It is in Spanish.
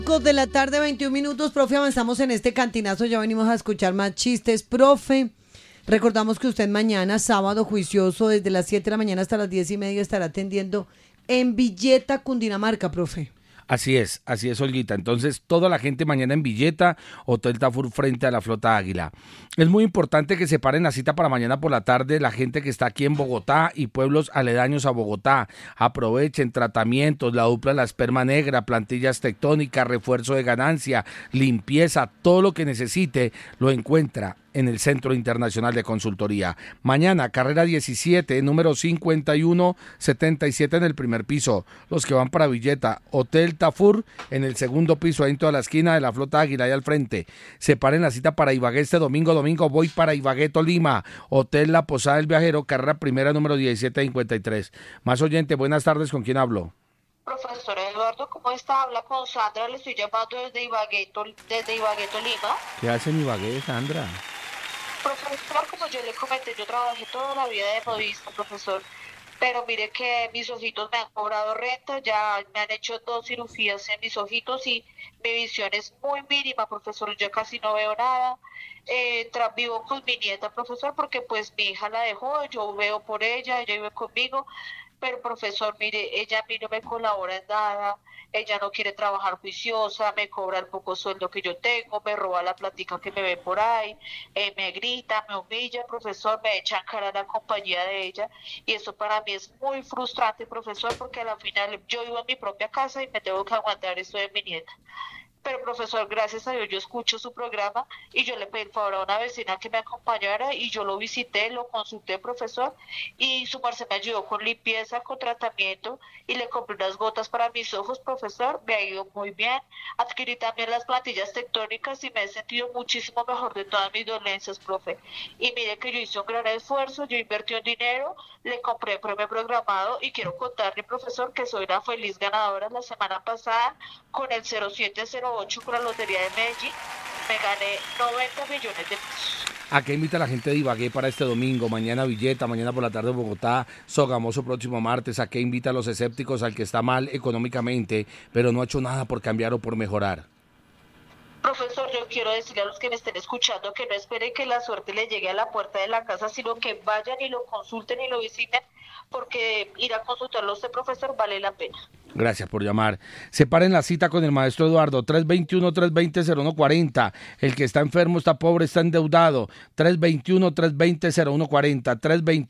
De la tarde, 21 minutos, profe, avanzamos en este cantinazo, ya venimos a escuchar más chistes, profe. Recordamos que usted mañana, sábado juicioso, desde las 7 de la mañana hasta las 10:30 estará atendiendo en Villeta, Cundinamarca, profe. Así es, Olguita. Entonces, toda la gente mañana en Villeta, Hotel Tafur frente a la Flota Águila. Es muy importante que separen la cita para mañana por la tarde la gente que está aquí en Bogotá y pueblos aledaños a Bogotá. Aprovechen tratamientos, la dupla La Esperma Negra, plantillas tectónicas, refuerzo de ganancia, limpieza, todo lo que necesite lo encuentra en el Centro Internacional de Consultoría. Mañana, carrera 17, número 5177 en el primer piso. Los que van para Villeta, Hotel Tafur en el segundo piso, ahí en toda la esquina de la Flota Águila, ahí al frente. Separen la cita para Ibagué este domingo voy para Ibagué, Tolima. Hotel La Posada del Viajero, carrera primera, número 1753. Más oyente, buenas tardes, ¿con quién hablo? Profesor Eduardo, ¿cómo está? Habla con Sandra, le estoy llamando desde Ibagué, Tolima. ¿Qué hace en Ibagué, Sandra? Profesor, como yo le comenté, yo trabajé toda la vida de modista, profesor, pero mire que mis ojitos me han cobrado renta, ya me han hecho 2 cirugías en mis ojitos y mi visión es muy mínima, profesor, yo casi no veo nada. Vivo con mi nieta, profesor, porque pues mi hija la dejó, yo veo por ella vive conmigo, pero profesor, mire, ella a mí no me colabora en nada. Ella no quiere trabajar juiciosa, me cobra el poco sueldo que yo tengo, me roba la platica que me ve por ahí, me grita, me humilla, profesor, me echa en cara la compañía de ella y eso para mí es muy frustrante, profesor, porque a la final yo vivo en mi propia casa y me tengo que aguantar esto de mi nieta. Pero profesor, gracias a Dios yo escucho su programa y yo le pedí el favor a una vecina que me acompañara y yo lo visité, lo consulté, profesor, y su merced me ayudó con limpieza, con tratamiento y le compré unas gotas para mis ojos, profesor, me ha ido muy bien. Adquirí también las plantillas tectónicas y me he sentido muchísimo mejor de todas mis dolencias, profe. Y mire que yo hice un gran esfuerzo, yo invertí un dinero, le compré premio programado y quiero contarle, profesor, que soy la feliz ganadora la semana pasada con el 0708 con la Lotería de Medellín, me gané 90 millones de pesos. ¿A qué invita la gente de Ibagué para este domingo? Mañana Villeta, mañana por la tarde Bogotá, Sogamoso próximo martes. ¿A qué invita a los escépticos, al que está mal económicamente, pero no ha hecho nada por cambiar o por mejorar? Profesor, yo quiero decirle a los que me estén escuchando que no esperen que la suerte le llegue a la puerta de la casa, sino que vayan y lo consulten y lo visiten, porque ir a consultarlo a usted, profesor, vale la pena. Gracias por llamar. Separen la cita con el maestro Eduardo, 321-320-0140. El que está enfermo, está pobre, está endeudado, 321-320-0140,